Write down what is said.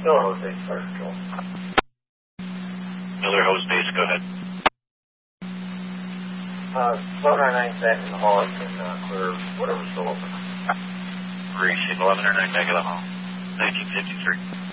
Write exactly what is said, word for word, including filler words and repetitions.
Miller Hose Base, Fire Control. Miller Hose Base, go ahead. Uh, eleven ninety-nine back in the hall, I can uh, clear whatever's still open. Receive eleven oh nine back in the hall. nineteen fifty-three.